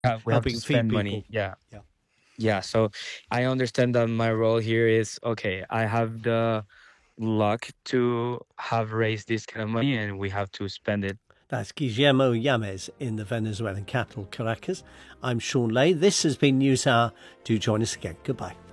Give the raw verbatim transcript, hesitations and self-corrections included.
Uh, we have to helping feed spend money. people. Yeah. Yeah. Yeah. So I understand that my role here is okay. I have the luck to have raised this kind of money and we have to spend it. That's Guillermo Yames in the Venezuelan capital, Caracas. I'm Sean Lay. This has been NewsHour. Do join us again. Goodbye.